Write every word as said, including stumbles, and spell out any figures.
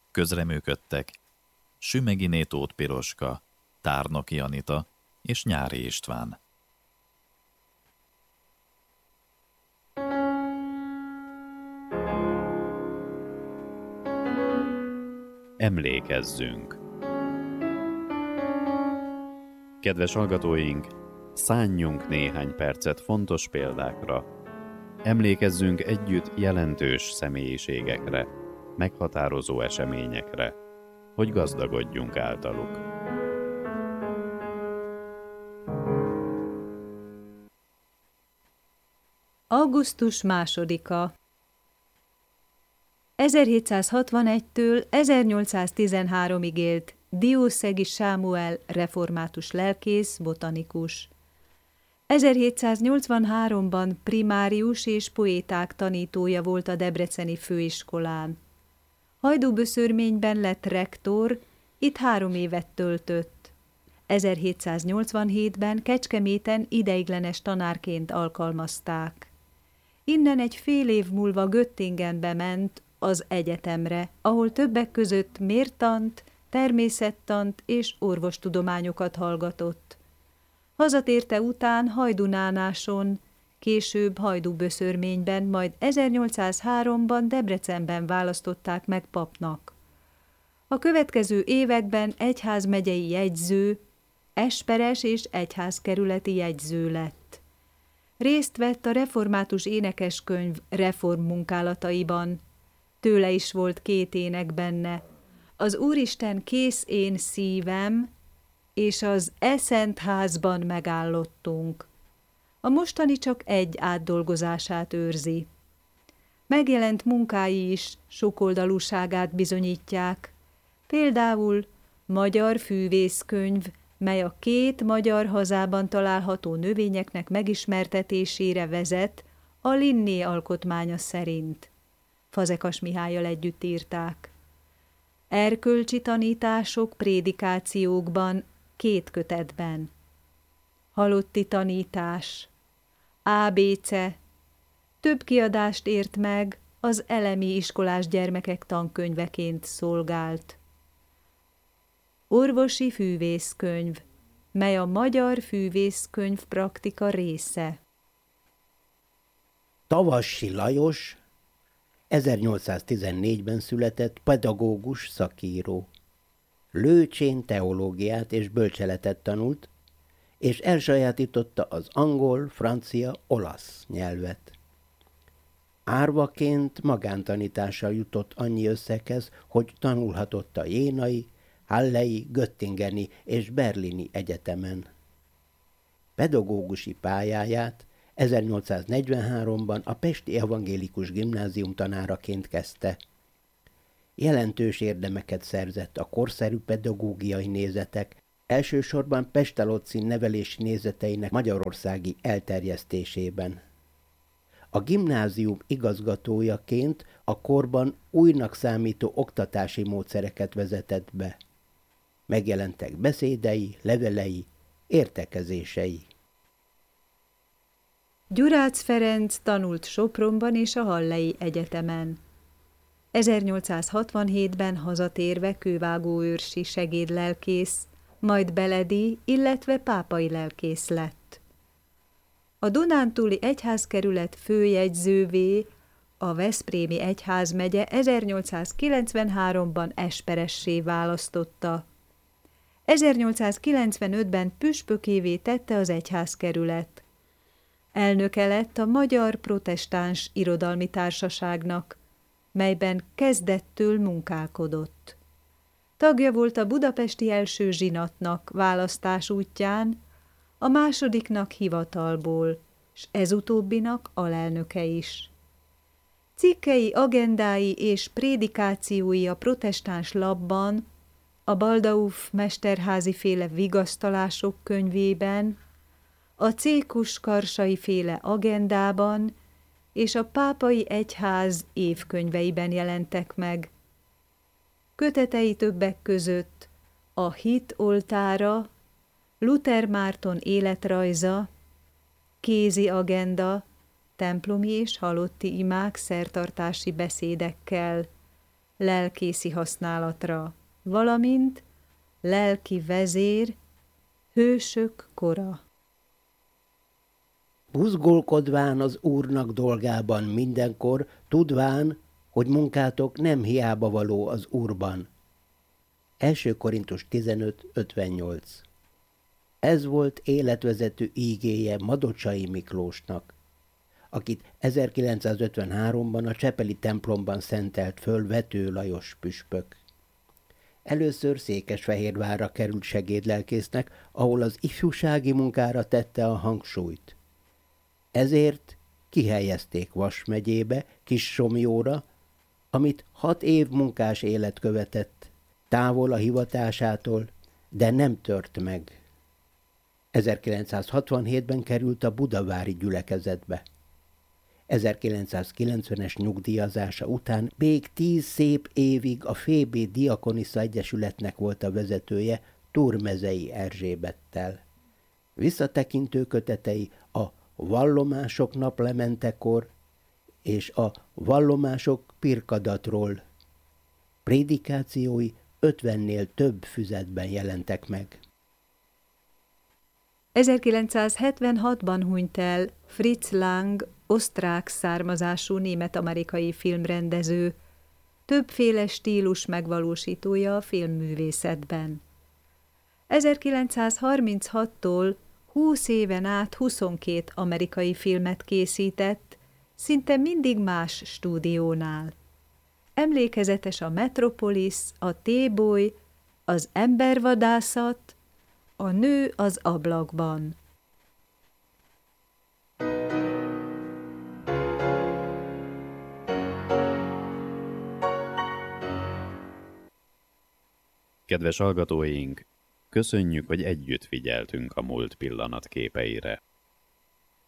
Közreműködtek Sümeghiné Tóth Piroska, Tárnoki Anita és Nyári István. Emlékezzünk! Kedves hallgatóink, szánjunk néhány percet fontos példákra. Emlékezzünk együtt jelentős személyiségekre, meghatározó eseményekre, hogy gazdagodjunk általuk. augusztus másodika. ezerhétszázhatvanegytől ezernyolcszáztizenháromig élt Diószegi Sámuel református lelkész, botanikus. ezerhétszáznyolcvanháromban primárius és poéták tanítója volt a debreceni főiskolán. Hajdúböszörményben lett rektor, itt három évet töltött. ezerhétszáznyolcvanhétben Kecskeméten ideiglenes tanárként alkalmazták. Innen egy fél év múlva Göttingenbe ment az egyetemre, ahol többek között mértant, természettant és orvostudományokat hallgatott. Hazatérte után Hajdunánáson, később Hajdúböszörményben, majd ezernyolcszázháromban Debrecenben választották meg papnak. A következő években egyházmegyei jegyző, esperes és egyházkerületi jegyző lett. Részt vett a református énekeskönyv reformmunkálataiban. Tőle is volt két ének benne. Az Úristen kész én szívem, és az E szent házban megállottunk. A mostani csak egy átdolgozását őrzi. Megjelent munkái is sokoldalúságát bizonyítják. Például Magyar fűvészkönyv, mely a két magyar hazában található növényeknek megismertetésére vezet a Linné alkotmánya szerint. Fazekas Mihállyal együtt írták. Erkölcsi tanítások prédikációkban, két kötetben. Halotti tanítás, á bé cé, több kiadást ért meg, az elemi iskolás gyermekek tankönyveként szolgált. Orvosi fűvészkönyv, mely a magyar fűvészkönyv praktika része. Tavassi Lajos ezernyolcszáztizennégyben született pedagógus szakíró. Lőcsén teológiát és bölcseletet tanult, és elsajátította az angol, francia, olasz nyelvet. Árvaként magántanítással jutott annyi összeghez, hogy tanulhatott a jénai, hallei, göttingeni és berlini egyetemen. Pedagógusi pályáját ezernyolcszáznegyvenháromban a Pesti Evangélikus Gimnázium tanáraként kezdte. Jelentős érdemeket szerzett a korszerű pedagógiai nézetek, elsősorban Pestalozzi nevelési nézeteinek magyarországi elterjesztésében. A gimnázium igazgatójaként a korban újnak számító oktatási módszereket vezetett be. Megjelentek beszédei, levelei, értekezései. Gyurác Ferenc tanult Sopronban és a Hallei Egyetemen. ezernyolcszázhatvanhétben hazatérve kővágóőrsi segédlelkész, majd beledi, illetve pápai lelkész lett. A Dunántúli Egyházkerület főjegyzővé a Veszprémi Egyházmegye ezernyolcszázkilencvenháromban esperessé választotta. ezernyolcszázkilencvenötben püspökévé tette az egyházkerület. Elnöke lett a Magyar Protestáns Irodalmi Társaságnak, melyben kezdettől munkálkodott. Tagja volt a budapesti első zsinatnak választás útján, a másodiknak hivatalból, s ez utóbbinak alelnöke is. Cikkei, agendái és prédikációi a Protestáns Lapban, a Baldauf Mesterházy féle vigasztalások könyvében, a Cékus Karsai féle agendában és a Pápai Egyház évkönyveiben jelentek meg. Kötetei többek között a Hit oltára, Luther Márton életrajza, Kézi agenda, templomi és halotti imák szertartási beszédekkel, lelkészi használatra, valamint lelki vezér, hősök kora. Buzgolkodván az Úrnak dolgában mindenkor, tudván, hogy munkátok nem hiába való az Úrban. első Korintus tizenöt ötvennyolc. Ez volt életvezető ígéje Madocsai Miklósnak, akit ezerkilencszázötvenháromban a csepeli templomban szentelt föl Vető Lajos püspök. Először Székesfehérvárra került segédlelkésznek, ahol az ifjúsági munkára tette a hangsúlyt. Ezért kihelyezték Vas megyébe, Kissomlyóra, amit hat év munkás élet követett, távol a hivatásától, de nem tört meg. ezerkilencszázhatvanhétben került a budavári gyülekezetbe. ezerkilencszázkilencvenes nyugdíjazása után még tíz szép évig a Fébé Diakonisza Egyesületnek volt a vezetője Turmezei Erzsébettel. Visszatekintő kötetei a Vallomások naplementekor és a Vallomások pirkadatról. Prédikációi ötvennél több füzetben jelentek meg. ezerkilencszázhetvenhatban hunyt el Fritz Lang, osztrák származású német-amerikai filmrendező, többféle stílus megvalósítója a filmművészetben. ezerkilencszázharminchattól húsz éven át huszonkét amerikai filmet készített, szinte mindig más stúdiónál. Emlékezetes a Metropolis, a T-boly, az Embervadászat, a Nő az ablakban. Kedves hallgatóink, köszönjük, hogy együtt figyeltünk a múlt pillanatképeire.